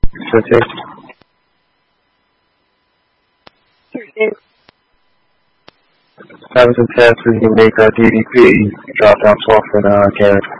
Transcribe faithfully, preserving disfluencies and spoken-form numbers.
So take Having some tests we can make our D D P drop down twelve for the uh, carrot.